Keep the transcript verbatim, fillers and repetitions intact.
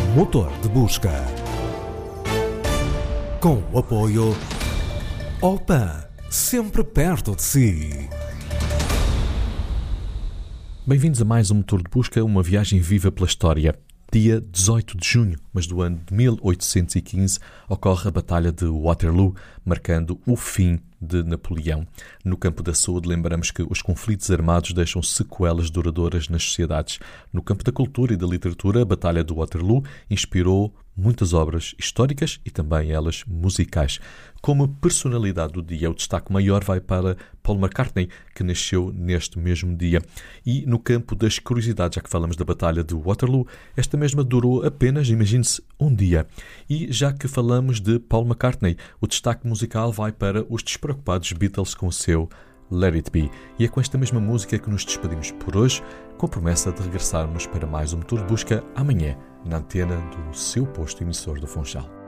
Motor de Busca. Com o apoio Opan, sempre perto de si. Bem-vindos a mais um Motor de Busca, uma viagem viva pela história. Dia dezoito de junho, mas do ano de mil oitocentos e quinze, ocorre a Batalha de Waterloo, marcando o fim de Napoleão. No campo da saúde, lembramos que os conflitos armados deixam sequelas duradouras nas sociedades. No campo da cultura e da literatura, a Batalha de Waterloo inspirou muitas obras históricas e também elas musicais. Como personalidade do dia, o destaque maior vai para Paul McCartney, que nasceu neste mesmo dia. E no campo das curiosidades, já que falamos da Batalha de Waterloo, esta mesma durou apenas, imagine-se, um dia. E já que falamos de Paul McCartney, o destaque musical vai para os despreocupados Beatles com o seu Let It Be. E é com esta mesma música que nos despedimos por hoje, com a promessa de regressarmos para mais um Motor de Busca amanhã, na antena do seu posto emissor do Funchal.